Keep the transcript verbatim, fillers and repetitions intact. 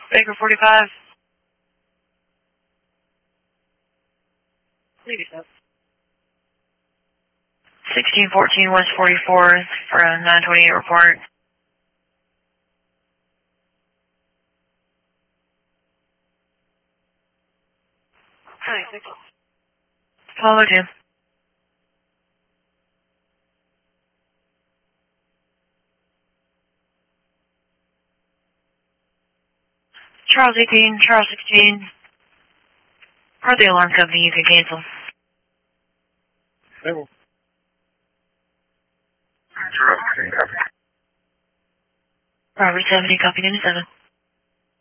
Baker forty-five. Leave yourself. sixteen fourteen West forty-fourth for a nine twenty-eight report. Hi, thank you. Follow two. Charles eighteen, Charles sixteen. Per the alarm company, you can cancel. Several. Charles sixteen, copy. Robert seventy, copy, unit seven.